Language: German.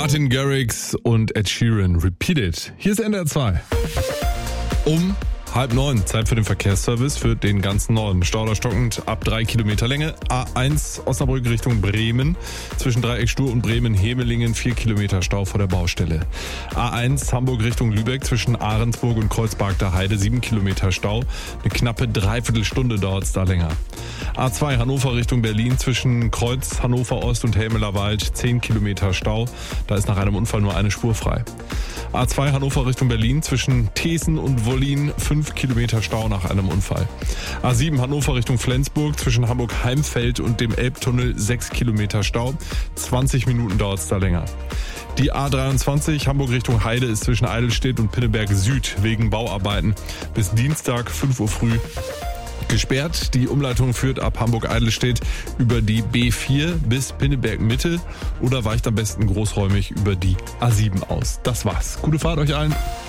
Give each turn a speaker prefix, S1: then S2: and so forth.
S1: Martin Garrix und Ed Sheeran, Repeat It. Hier ist NDR 2. Um 8:30, Zeit für den Verkehrsservice für den ganzen Norden. Stauder stockend ab 3 Kilometer Länge. A1 Osnabrück Richtung Bremen. Zwischen Dreieck Stur und Bremen-Hemelingen 4 Kilometer Stau vor der Baustelle. A1 Hamburg Richtung Lübeck zwischen Ahrensburg und Kreuzberg der Heide 7 Kilometer Stau. Eine knappe Dreiviertelstunde dauert es da länger. A2 Hannover Richtung Berlin zwischen Kreuz Hannover Ost und Helmeler Wald 10 Kilometer Stau. Da ist nach einem Unfall nur eine Spur frei. A2 Hannover Richtung Berlin zwischen Thesen und Wollin 5 Kilometer Stau nach einem Unfall. A7 Hannover Richtung Flensburg zwischen Hamburg-Heimfeld und dem Elbtunnel 6 Kilometer Stau. 20 Minuten dauert es da länger. Die A23 Hamburg Richtung Heide ist zwischen Eidelstedt und Pinneberg Süd wegen Bauarbeiten bis Dienstag 5 Uhr früh gesperrt. Die Umleitung führt ab Hamburg-Eidelstedt über die B4 bis Pinneberg Mitte oder weicht am besten großräumig über die A7 aus. Das war's. Gute Fahrt euch allen.